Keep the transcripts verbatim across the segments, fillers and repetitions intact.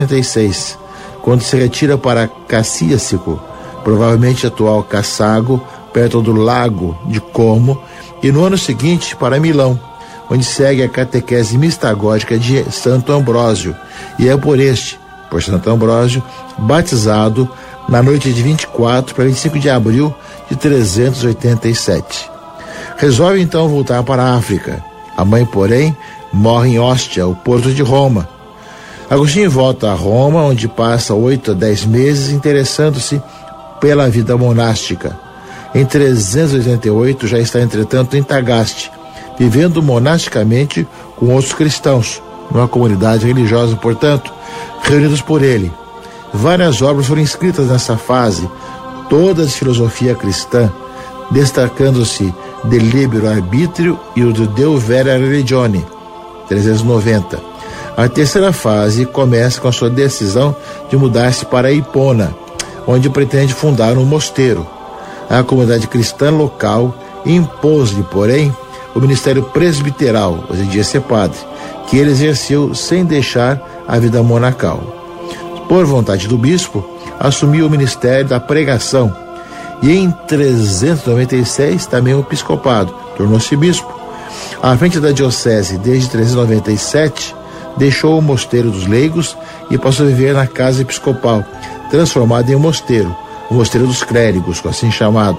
trinta e seis, quando se retira para Caciacico, provavelmente atual Cassago, perto do lago de Como, e no ano seguinte para Milão, onde segue a catequese mistagógica de Santo Ambrósio, e é por este, por Santo Ambrósio, batizado na noite de vinte e quatro para vinte e cinco de abril de trezentos e oitenta e sete. Resolve então voltar para a África. A mãe, porém, morre em Ostia, o porto de Roma. Agostinho volta a Roma, onde passa oito a dez meses interessando-se pela vida monástica. Em trezentos e oitenta e oito já está, entretanto, em Tagaste, vivendo monasticamente com outros cristãos, numa comunidade religiosa, portanto, reunidos por ele. Várias obras foram escritas nessa fase, todas de filosofia cristã, destacando-se De Libero Arbitrio e o de Deo Vera Religione, trezentos e noventa. A terceira fase começa com a sua decisão de mudar-se para Hipona, onde pretende fundar um mosteiro. A comunidade cristã local impôs-lhe, porém, o ministério presbiteral, hoje em dia ser padre, que ele exerceu sem deixar a vida monacal. Por vontade do bispo, assumiu o ministério da pregação e em trezentos e noventa e seis também o episcopado, tornou-se bispo. À frente da diocese desde trezentos e noventa e sete, deixou o mosteiro dos leigos e passou a viver na casa episcopal, transformada em um mosteiro, o mosteiro dos clérigos, assim chamado.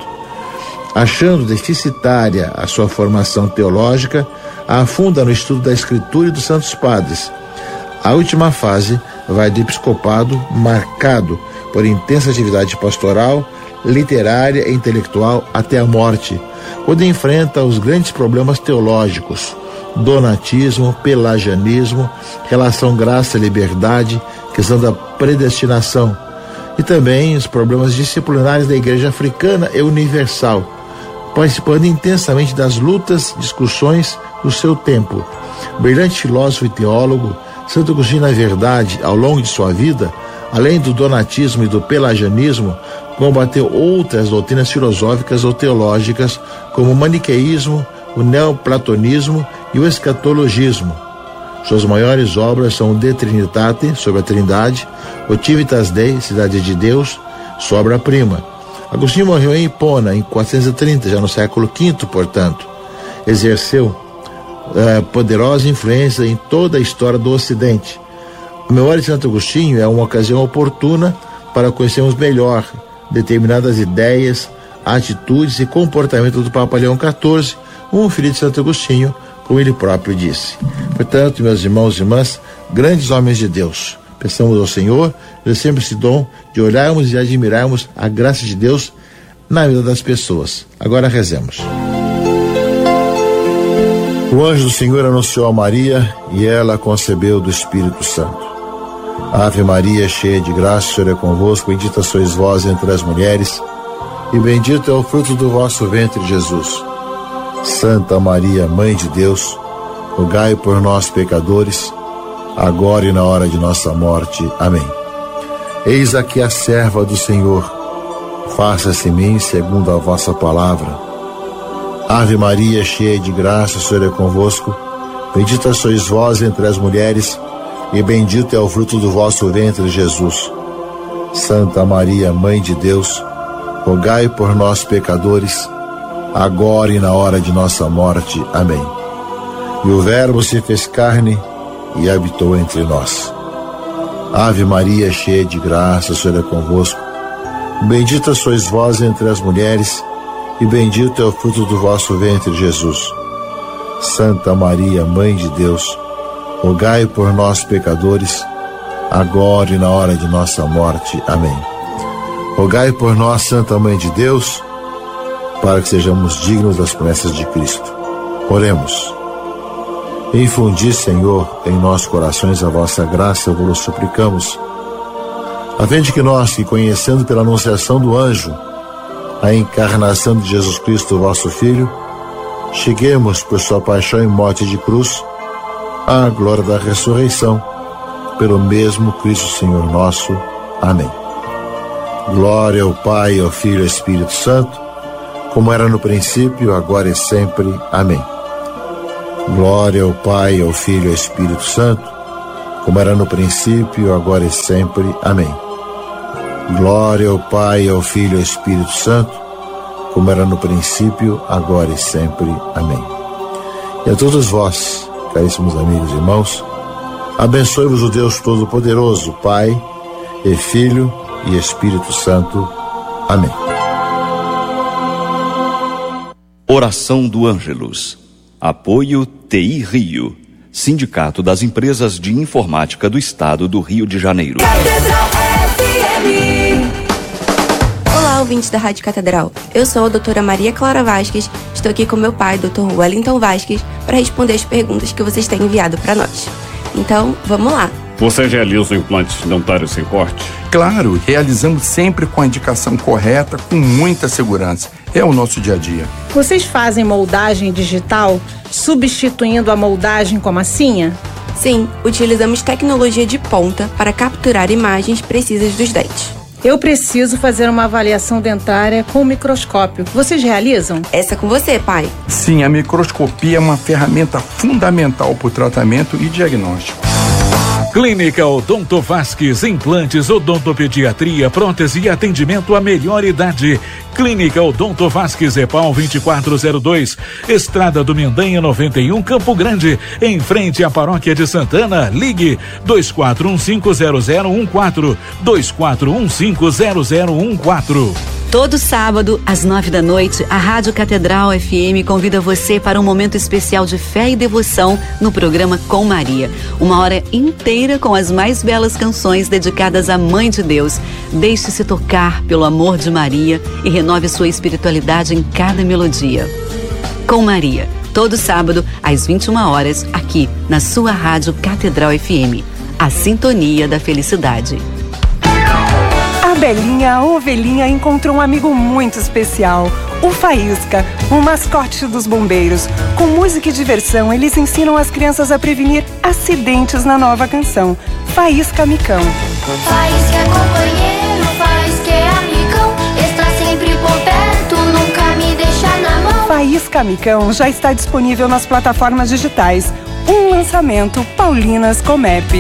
Achando deficitária a sua formação teológica, a afunda no estudo da Escritura e dos Santos Padres. A última fase vai do episcopado, marcado por intensa atividade pastoral, literária e intelectual até a morte, quando enfrenta os grandes problemas teológicos: donatismo, pelagianismo, relação graça-liberdade, questão da predestinação, e também os problemas disciplinares da Igreja Africana e Universal, participando intensamente das lutas, discussões do seu tempo. Brilhante filósofo e teólogo, Santo Agostinho, na verdade, ao longo de sua vida, além do donatismo e do pelagianismo, combateu outras doutrinas filosóficas ou teológicas, como o maniqueísmo, o neoplatonismo e o escatologismo. Suas maiores obras são o De Trinitate, sobre a Trindade, o Civitas Dei, Cidade de Deus, sua obra-prima. Agostinho morreu em Hipona, em quatrocentos e trinta, já no século quinto, portanto. Exerceu eh, poderosa influência em toda a história do Ocidente. A memória de Santo Agostinho é uma ocasião oportuna para conhecermos melhor determinadas ideias, atitudes e comportamentos do Papa Leão quatorze, um filho de Santo Agostinho, como ele próprio disse. Portanto, meus irmãos e irmãs, grandes homens de Deus, peçamos ao Senhor, dê sempre esse dom de olharmos e admirarmos a graça de Deus na vida das pessoas. Agora rezemos. O anjo do Senhor anunciou a Maria e ela concebeu do Espírito Santo. Ave Maria, cheia de graça, o Senhor é convosco, bendita sois vós entre as mulheres, e bendito é o fruto do vosso ventre, Jesus. Santa Maria, Mãe de Deus, rogai por nós, pecadores, agora e na hora de nossa morte. Amém. Eis aqui a serva do Senhor, faça-se em mim segundo a vossa palavra. Ave Maria, cheia de graça, o Senhor é convosco, bendita sois vós entre as mulheres, e bendito é o fruto do vosso ventre, Jesus. Santa Maria, Mãe de Deus, rogai por nós, pecadores, agora e na hora de nossa morte. Amém. E o Verbo se fez carne e habitou entre nós. Ave Maria, cheia de graça, o Senhor é convosco. Bendita sois vós entre as mulheres, e bendito é o fruto do vosso ventre, Jesus. Santa Maria, Mãe de Deus, rogai por nós, pecadores, agora e na hora de nossa morte. Amém. Rogai por nós, Santa Mãe de Deus, para que sejamos dignos das promessas de Cristo. Oremos. Infundi, Senhor, em nossos corações a vossa graça, vos suplicamos, a fim de que nós, que conhecendo pela anunciação do anjo a encarnação de Jesus Cristo, vosso Filho, cheguemos por sua paixão e morte de cruz à glória da ressurreição, pelo mesmo Cristo Senhor nosso. Amém. Glória ao Pai, ao Filho e ao Espírito Santo, como era no princípio, agora e sempre. Amém. Glória ao Pai, ao Filho e ao Espírito Santo, como era no princípio, agora e sempre. Amém. Glória ao Pai, ao Filho e ao Espírito Santo, como era no princípio, agora e sempre. Amém. E a todos vós, caríssimos amigos e irmãos, abençoe-vos o Deus Todo-Poderoso, Pai e Filho e Espírito Santo. Amém. Oração do Ângelus. Apoio T I Rio, Sindicato das Empresas de Informática do Estado do Rio de Janeiro. Catedral F M. Olá, ouvintes da Rádio Catedral. Eu sou a doutora Maria Clara Vasques. Estou aqui com meu pai, doutor Wellington Vasques, para responder as perguntas que vocês têm enviado para nós. Então, vamos lá. Você realiza implantes dentários sem corte? Claro, realizamos sempre com a indicação correta, com muita segurança. É o nosso dia a dia. Vocês fazem moldagem digital, substituindo a moldagem com massinha? Sim, utilizamos tecnologia de ponta para capturar imagens precisas dos dentes. Eu preciso fazer uma avaliação dentária com microscópio. Vocês realizam? Essa é com você, pai. Sim, a microscopia é uma ferramenta fundamental para o tratamento e diagnóstico. Clínica Odonto Vasques, implantes, odontopediatria, prótese e atendimento à melhor idade. Clínica Odonto Vasques, EPAL vinte e quatro zero dois, Estrada do Mendanha noventa e um, Campo Grande, em frente à Paróquia de Santana. Ligue dois quatro um cinco zero zero um quatro, dois quatro um cinco zero zero um quatro. Todo sábado, às nove da noite, a Rádio Catedral F M convida você para um momento especial de fé e devoção no programa Com Maria. Uma hora inteira com as mais belas canções dedicadas à Mãe de Deus. Deixe-se tocar pelo amor de Maria e renove sua espiritualidade em cada melodia. Com Maria, todo sábado, às vinte e uma horas, aqui na sua Rádio Catedral F M. A sintonia da felicidade. A Belinha, a ovelhinha, encontrou um amigo muito especial, o Faísca, o mascote dos bombeiros. Com música e diversão, eles ensinam as crianças a prevenir acidentes na nova canção, Faísca Amicão. Faísca é companheiro, Faísca é amigão, está sempre por perto, nunca me deixa na mão. Faísca Amicão já está disponível nas plataformas digitais. Um lançamento Paulinas Comep.